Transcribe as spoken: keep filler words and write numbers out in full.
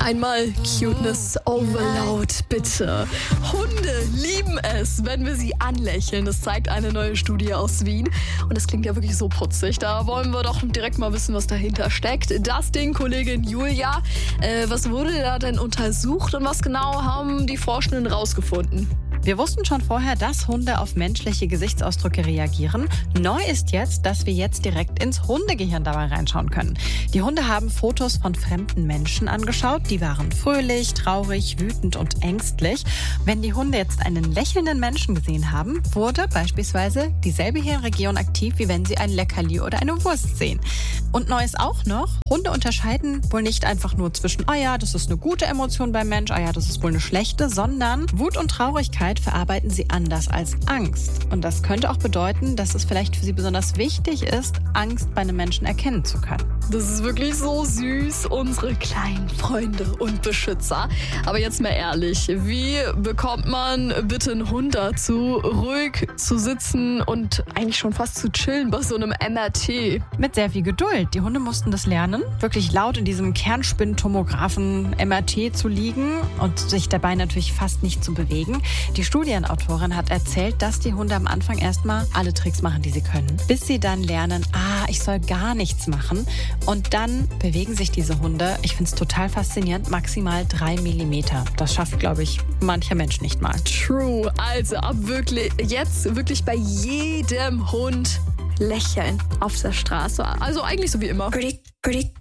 Einmal Cuteness Overload, bitte. Hunde lieben es, wenn wir sie anlächeln. Das zeigt eine neue Studie aus Wien. Und das klingt ja wirklich so putzig. Da wollen wir doch direkt mal wissen, was dahinter steckt. Das Ding, Kollegin Julia. Äh, was wurde da denn untersucht und was genau haben die Forschenden rausgefunden? Wir wussten schon vorher, dass Hunde auf menschliche Gesichtsausdrücke reagieren. Neu ist jetzt, dass wir jetzt direkt ins Hundegehirn dabei reinschauen können. Die Hunde haben Fotos von fremden Menschen angeschaut. Die waren fröhlich, traurig, wütend und ängstlich. Wenn die Hunde jetzt einen lächelnden Menschen gesehen haben, wurde beispielsweise dieselbe Hirnregion aktiv, wie wenn sie ein Leckerli oder eine Wurst sehen. Und neu ist auch noch, Hunde unterscheiden wohl nicht einfach nur zwischen, ah ja, das ist eine gute Emotion beim Mensch, ah ja, das ist wohl eine schlechte, sondern Wut und Traurigkeit verarbeiten sie anders als Angst. Und das könnte auch bedeuten, dass es vielleicht für sie besonders wichtig ist, Angst bei einem Menschen erkennen zu können. Das ist wirklich so süß, unsere kleinen Freunde und Beschützer. Aber jetzt mal ehrlich, wie bekommt man bitte einen Hund dazu, ruhig zu sitzen und eigentlich schon fast zu chillen bei so einem M R T? Mit sehr viel Geduld. Die Hunde mussten das lernen, wirklich laut in diesem Kernspintomographen M R T zu liegen und sich dabei natürlich fast nicht zu bewegen. Die Studienautorin hat erzählt, dass die Hunde am Anfang erstmal alle Tricks machen, die sie können, bis sie dann lernen, ah, ich soll gar nichts machen. Und dann bewegen sich diese Hunde, ich finde es total faszinierend, maximal drei Millimeter. Das schafft, glaube ich, mancher Mensch nicht mal. True. Also ab wirklich, jetzt wirklich bei jedem Hund lächeln auf der Straße. Also eigentlich so wie immer. Pretty, pretty.